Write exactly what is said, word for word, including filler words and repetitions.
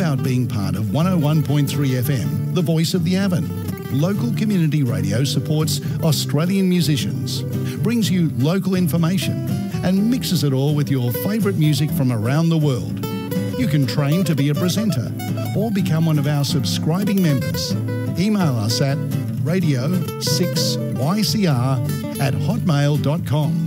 about being part of one oh one point three F M, the voice of the Avon. Local community radio supports Australian musicians, brings you local information and mixes it all with your favourite music from around the world. You can train to be a presenter or become one of our subscribing members. Email us at radio six y c r at hotmail dot com.